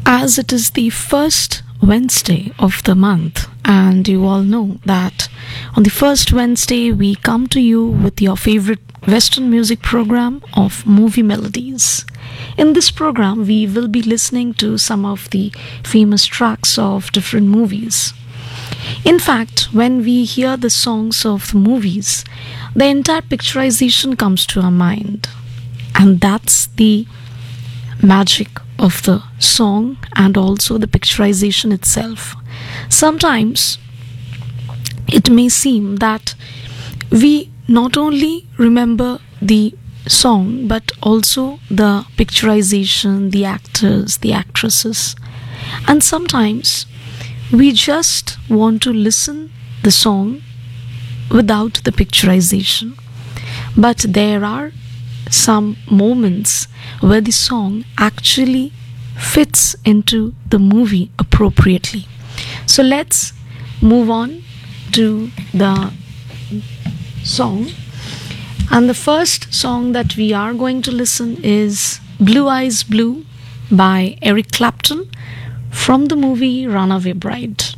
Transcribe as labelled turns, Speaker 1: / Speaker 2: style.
Speaker 1: As it is the first Wednesday of the month, and you all know that on the first Wednesday we come to you with your favorite Western music program of Movie Melodies. In this program, we will be listening to some of the famous tracks of different movies. In fact, when we hear the songs of the movies, the entire picturization comes to our mind, and that's the magic of the song and also the picturization itself. Sometimes it may seem that we not only remember the song but also the picturization, the actors, the actresses, and sometimes we just want to listen the song without the picturization. But there are some moments where the song actually fits into the movie appropriately. So let's move on to the song. And the first song that we are going to listen is Blue Eyes Blue by Eric Clapton from the movie Runaway Bride.